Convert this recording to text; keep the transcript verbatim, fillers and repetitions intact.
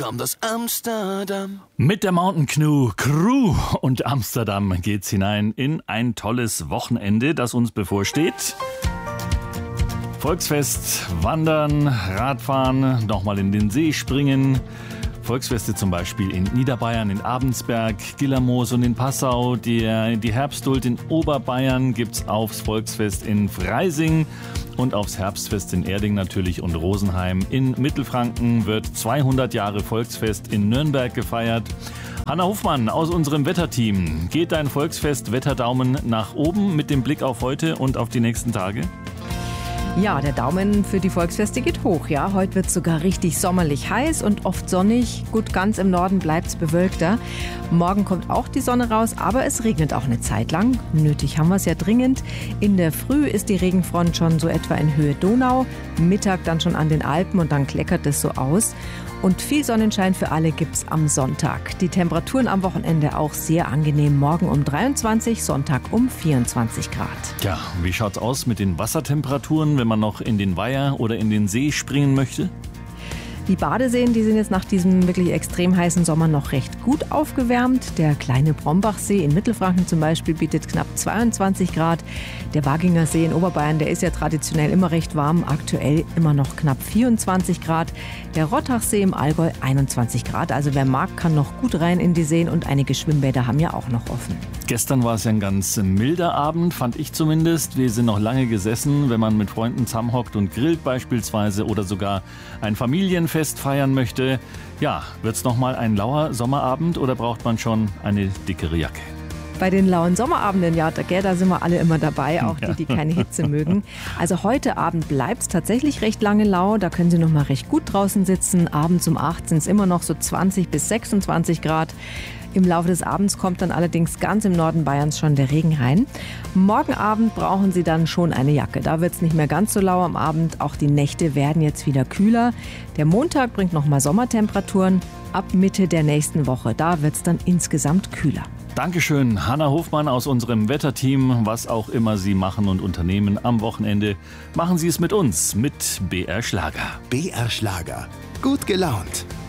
Das Amsterdam. Mit der Mountain Canoe Crew und Amsterdam geht's hinein in ein tolles Wochenende, das uns bevorsteht. Volksfest, Wandern, Radfahren, nochmal in den See springen. Volksfeste zum Beispiel in Niederbayern, in Abensberg, Gillermoos und in Passau. Die, die Herbstduld in Oberbayern gibt's aufs Volksfest in Freising. Und aufs Herbstfest in Erding natürlich und Rosenheim. In Mittelfranken wird zweihundert Jahre Volksfest in Nürnberg gefeiert. Hanna Hofmann aus unserem Wetterteam. Geht dein Volksfest Wetterdaumen nach oben mit dem Blick auf heute und auf die nächsten Tage? Ja, der Daumen für die Volksfeste geht hoch. Ja, heute wird es sogar richtig sommerlich heiß und oft sonnig. Gut, ganz im Norden bleibt es bewölkter. Morgen kommt auch die Sonne raus, aber es regnet auch eine Zeit lang. Nötig haben wir es ja dringend. In der Früh ist die Regenfront schon so etwa in Höhe Donau. Mittag dann schon an den Alpen und dann kleckert es so aus. Und viel Sonnenschein für alle gibt's am Sonntag. Die Temperaturen am Wochenende auch sehr angenehm. Morgen um dreiundzwanzig, Sonntag um vierundzwanzig Grad. Ja, wie schaut's aus mit den Wassertemperaturen, wenn man noch in den Weiher oder in den See springen möchte? Die Badeseen, die sind jetzt nach diesem wirklich extrem heißen Sommer noch recht gut aufgewärmt. Der kleine Brombachsee in Mittelfranken zum Beispiel bietet knapp zweiundzwanzig Grad. Der Waginger See in Oberbayern, der ist ja traditionell immer recht warm, aktuell immer noch knapp vierundzwanzig Grad. Der Rottachsee im Allgäu einundzwanzig Grad. Also wer mag, kann noch gut rein in die Seen und einige Schwimmbäder haben ja auch noch offen. Gestern war es ja ein ganz milder Abend, fand ich zumindest. Wir sind noch lange gesessen, wenn man mit Freunden zusammenhockt und grillt beispielsweise oder sogar ein Familienfest feiern möchte. Ja, wird's noch mal ein lauer Sommerabend oder braucht man schon eine dickere Jacke? Bei den lauen Sommerabenden, ja, da, da sind wir alle immer dabei, auch die, die keine Hitze mögen. Also heute Abend bleibt es tatsächlich recht lange lau, da können Sie noch mal recht gut draußen sitzen. Abends um acht sind es immer noch so zwanzig bis sechsundzwanzig Grad. Im Laufe des Abends kommt dann allerdings ganz im Norden Bayerns schon der Regen rein. Morgen Abend brauchen Sie dann schon eine Jacke. Da wird es nicht mehr ganz so lau am Abend. Auch die Nächte werden jetzt wieder kühler. Der Montag bringt noch mal Sommertemperaturen. Ab Mitte der nächsten Woche, da wird es dann insgesamt kühler. Dankeschön, Hanna Hofmann aus unserem Wetterteam. Was auch immer Sie machen und unternehmen am Wochenende, machen Sie es mit uns, mit B R Schlager. B R Schlager. Gut gelaunt.